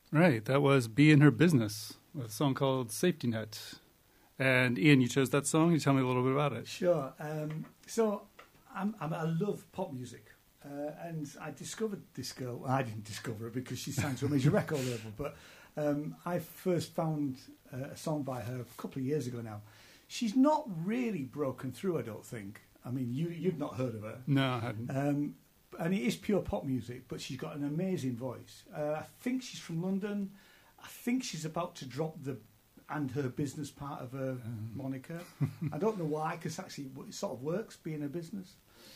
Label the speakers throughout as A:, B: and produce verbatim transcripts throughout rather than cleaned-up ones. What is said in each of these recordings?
A: Right, that was Be In Her Business, with a song called Safety Net. And Ian, you chose that song. Can you tell me a little bit about it?
B: Sure. Um, so I'm, I'm, I love pop music. Uh, and I discovered this girl. Well, I didn't discover her because she signed to a major record label. But um, I first found uh, a song by her a couple of years ago now. She's not really broken through, I don't think. I mean, you, you've not heard of her.
A: No, I hadn't.
B: Um, and it is pure pop music, but she's got an amazing voice. Uh, I think she's from London. I think she's about to drop the and her business part of her um. moniker. I don't know why, because actually it sort of works, being a business.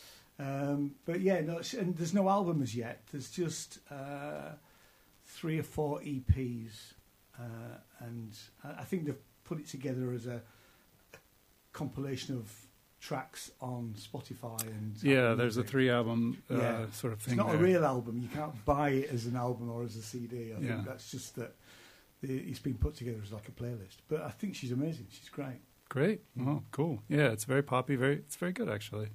B: Um, but yeah, no, and there's no album as yet. There's just uh, three or four E Ps, uh, and I think they've put it together as a, a compilation of tracks on Spotify. And
A: yeah, there's music. a three album uh,
B: yeah.
A: sort of thing.
B: It's not
A: there.
B: a real album. You can't buy it as an album or as a C D. I think
A: yeah.
B: that's just that it's been put together as like a playlist. But I think she's amazing. She's great.
A: Great. Oh, cool. Yeah, it's very poppy. Very, it's very good actually.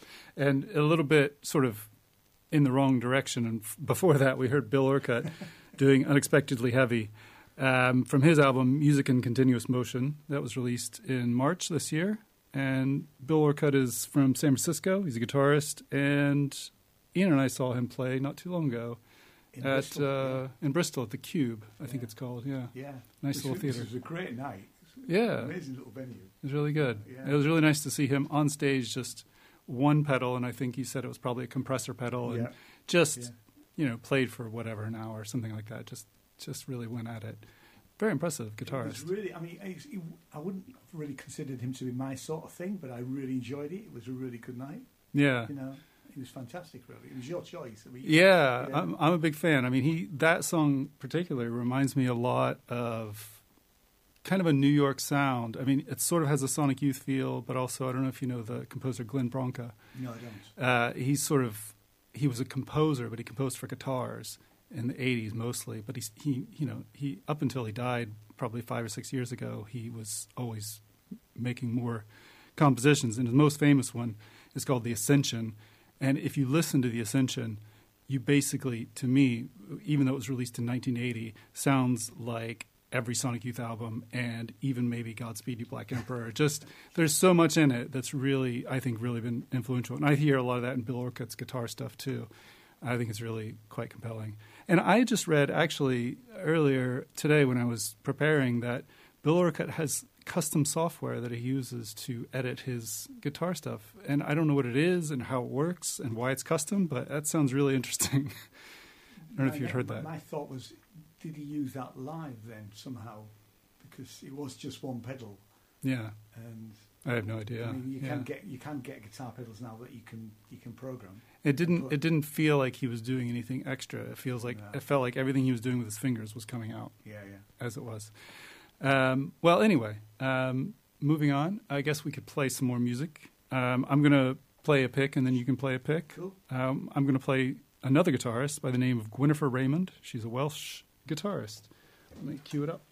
A: And a little bit sort of in the wrong direction. And f- before that, we heard Bill Orcutt doing Unexpectedly Heavy um, from his album Music in Continuous Motion that was released in March this year. And Bill Orcutt is from San Francisco. He's a guitarist. And Ian and I saw him play not too long ago
B: in
A: at
B: Bristol,
A: uh,
B: yeah.
A: in Bristol at the Cube, I
B: yeah.
A: think it's called. Yeah,
B: yeah,
A: nice
B: this
A: little
B: was,
A: theater.
B: This was a great night.
A: Yeah,
B: amazing little venue.
A: It was really good.
B: Yeah.
A: It was really nice to see him on stage, just one pedal, and I think he said it was probably a compressor pedal, and
B: yeah.
A: just
B: yeah.
A: you know played for whatever an hour or something like that. Just just really went at it. Very impressive guitarist.
B: It was really, I mean, it, it, I wouldn't have really considered him to be my sort of thing, but I really enjoyed it. It was a really good night.
A: Yeah,
B: you know. It was fantastic, really. It was your choice. I mean,
A: yeah,
B: yeah.
A: I'm, I'm a big fan. I mean, he that song particularly reminds me a lot of kind of a New York sound. I mean, it sort of has a Sonic Youth feel, but also, I don't know if you know the composer Glenn Branca.
B: No, I don't.
A: Uh, he's sort of, he was a composer, but he composed for guitars in the eighties mostly. But he's, he, you know, he up until he died probably five or six years ago, he was always making more compositions. And his most famous one is called The Ascension. And if you listen to The Ascension, you basically, to me, even though it was released in nineteen eighty, sounds like every Sonic Youth album and even maybe Godspeed You Black Emperor. Just there's so much in it that's really, I think, really been influential. And I hear a lot of that in Bill Orcutt's guitar stuff, too. I think it's really quite compelling. And I just read, actually, earlier today when I was preparing that Bill Orcutt has custom software that he uses to edit his guitar stuff. And I don't know what it is and how it works and why it's custom, but that sounds really interesting. I don't know
B: my,
A: if you'd heard
B: my,
A: that.
B: My thought was, did he use that live then somehow? Because it was just one pedal.
A: Yeah.
B: And
A: I have no idea.
B: I mean, you
A: yeah.
B: can get you can get guitar pedals now that you can you can program.
A: It didn't
B: But,
A: it didn't feel like he was doing anything extra. It feels like
B: No.
A: it felt like everything he was doing with his fingers was coming out.
B: Yeah, yeah.
A: As it was. Um, well, anyway, um, moving on. I guess we could play some more music. Um, I'm going to play a pick, and then you can play a pick.
B: Cool.
A: Um, I'm going to play another guitarist by the name of Gwynnifer Raymond. She's a Welsh guitarist. Let me cue it up.